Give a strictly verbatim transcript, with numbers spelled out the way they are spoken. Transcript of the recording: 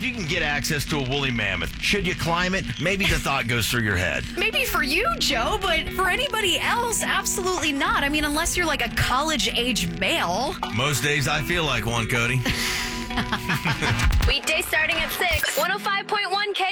you can get access to a woolly mammoth, should you climb it, maybe the thought goes through your head. Maybe for you, Joe, but for anybody else, absolutely not. I mean, unless you're like a college-age male. Most days I feel like one, Cody. Weekday starting at six, one oh five point one K